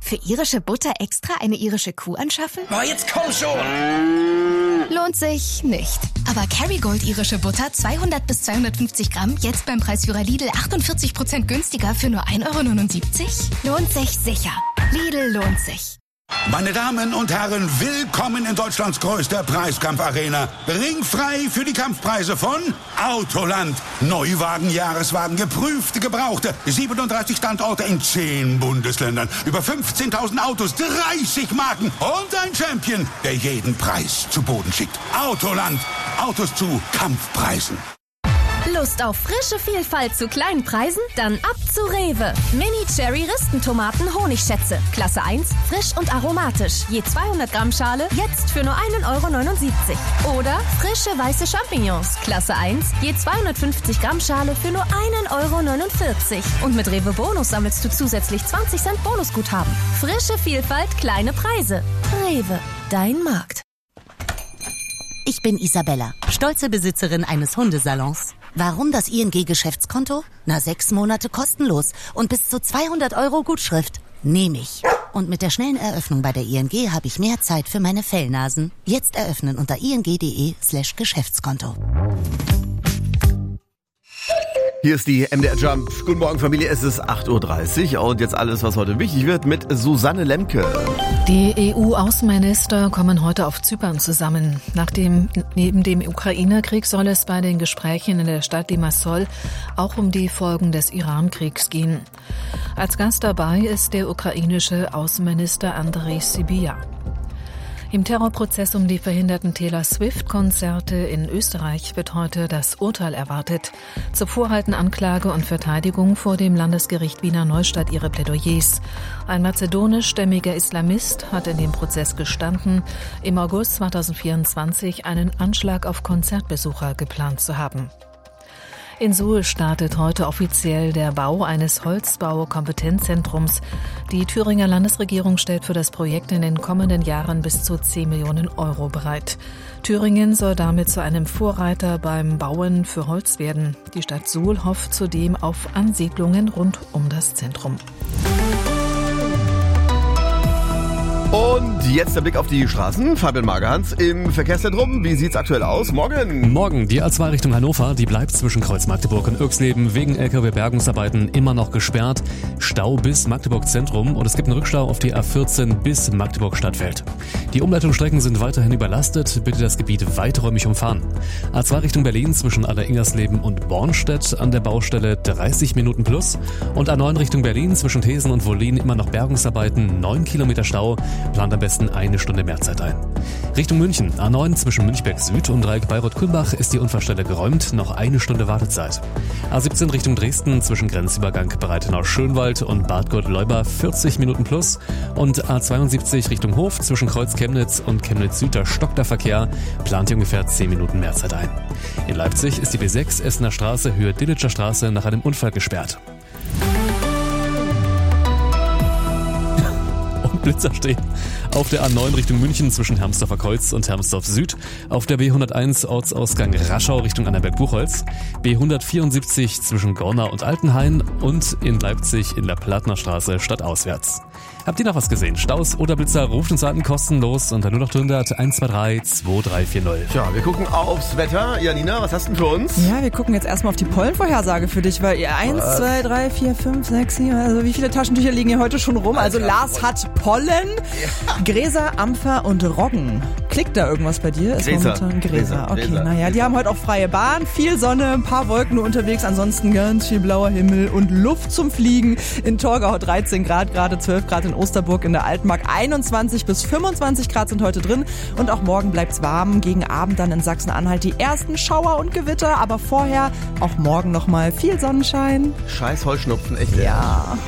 Für irische Butter extra eine irische Kuh anschaffen? Oh, jetzt komm schon! Lohnt sich nicht. Aber Kerrygold irische Butter 200 bis 250 Gramm jetzt beim Preisführer Lidl 48% günstiger für nur 1,79 €? Lohnt sich sicher. Lidl lohnt sich. Meine Damen und Herren, willkommen in Deutschlands größter Preiskampfarena. Ringfrei für die Kampfpreise von Autoland. Neuwagen, Jahreswagen, geprüfte, gebrauchte. 37 Standorte in 10 Bundesländern. Über 15.000 Autos, 30 Marken und ein Champion, der jeden Preis zu Boden schickt. Autoland. Autos zu Kampfpreisen. Lust auf frische Vielfalt zu kleinen Preisen? Dann ab zu Rewe. Mini-Cherry-Ristentomaten Honigschätze. Klasse 1, frisch und aromatisch. Je 200 Gramm Schale, jetzt für nur 1,79 € Oder frische weiße Champignons. Klasse 1, je 250 Gramm Schale für nur 1,49 € Und mit Rewe Bonus sammelst du zusätzlich 20 Cent Bonusguthaben. Frische Vielfalt, kleine Preise. Rewe, dein Markt. Ich bin Isabella, stolze Besitzerin eines Hundesalons. Warum das ING-Geschäftskonto? 6 Monate kostenlos und bis zu 200 € Gutschrift. Nehme ich. Und mit der schnellen Eröffnung bei der ING habe ich mehr Zeit für meine Fellnasen. Jetzt eröffnen unter ing.de/Geschäftskonto. Hier ist die MDR Jump. Guten Morgen Familie, es ist 8:30 Uhr und jetzt alles, was heute wichtig wird mit Susanne Lemke. Die EU-Außenminister kommen heute auf Zypern zusammen. Neben dem Ukraine-Krieg soll es bei den Gesprächen in der Stadt Limassol auch um die Folgen des Iran-Kriegs gehen. Als Gast dabei ist der ukrainische Außenminister Andrej Sybiha. Im Terrorprozess um die verhinderten Taylor Swift-Konzerte in Österreich wird heute das Urteil erwartet. Zuvor halten Anklage und Verteidigung vor dem Landesgericht Wiener Neustadt ihre Plädoyers. Ein mazedonischstämmiger Islamist hat in dem Prozess gestanden, im August 2024 einen Anschlag auf Konzertbesucher geplant zu haben. In Suhl startet heute offiziell der Bau eines Holzbau-Kompetenzzentrums. Die Thüringer Landesregierung stellt für das Projekt in den kommenden Jahren bis zu 10 Millionen € bereit. Thüringen soll damit zu einem Vorreiter beim Bauen für Holz werden. Die Stadt Suhl hofft zudem auf Ansiedlungen rund um das Zentrum. Und jetzt der Blick auf die Straßen. Fabian Magerhans im Verkehrszentrum. Wie sieht's aktuell aus? Morgen die A2 Richtung Hannover, die bleibt zwischen Kreuz Magdeburg und Irxleben wegen LKW-Bergungsarbeiten immer noch gesperrt. Stau bis Magdeburg Zentrum und es gibt einen Rückstau auf die A14 bis Magdeburg Stadtfeld. Die Umleitungsstrecken sind weiterhin überlastet. Bitte das Gebiet weiträumig umfahren. A2 Richtung Berlin zwischen Alleringersleben und Bornstedt an der Baustelle 30 Minuten plus. Und A9 Richtung Berlin zwischen Thesen und Wollin immer noch Bergungsarbeiten, 9 Kilometer Stau. Plant am besten 1 Stunde mehr Zeit ein. Richtung München, A9 zwischen Münchberg Süd und Dreieck Bayreuth-Kulmbach ist die Unfallstelle geräumt, noch 1 Stunde Wartezeit. A17 Richtung Dresden zwischen Grenzübergang Breitenau-Schönwald und Bad Gott-Leuba 40 Minuten plus und A72 Richtung Hof zwischen Kreuz Chemnitz und Chemnitz Süd, da stockt der Verkehr, plant ihr ungefähr 10 Minuten mehr Zeit ein. In Leipzig ist die B6 Essener Straße Höhe Dillitscher Straße nach einem Unfall gesperrt. Blitzer stehen auf der A9 Richtung München zwischen Hermsdorfer Kreuz und Hermsdorf Süd, auf der B101 Ortsausgang Raschau Richtung Annaberg-Buchholz, B174 zwischen Gornau und Altenhain und in Leipzig in der Plattnerstraße stadtauswärts. Habt ihr noch was gesehen? Staus oder Blitzer, ruft uns an, kostenlos unter 0800 123 2340. Tja, wir gucken aufs Wetter. Janina, was hast du denn für uns? Ja, wir gucken jetzt erstmal auf die Pollenvorhersage für dich, weil 1, 2, 3, 4, 5, 6, 7, also wie viele Taschentücher liegen hier heute schon rum? Also Lars hat Pollen, Gräser, Ampfer und Roggen. Klickt da irgendwas bei dir? Ist momentan Gräser. Okay, naja, die haben heute auch freie Bahn, viel Sonne, ein paar Wolken nur unterwegs, ansonsten ganz viel blauer Himmel und Luft zum Fliegen. In Torgau 13 Grad, gerade 12 Grad in Osterburg, in der Altmark 21 bis 25 Grad sind heute drin und auch morgen bleibt's warm. Gegen Abend dann in Sachsen-Anhalt die ersten Schauer und Gewitter, aber vorher auch morgen nochmal viel Sonnenschein. Scheiß Heuschnupfen, echt. Ja.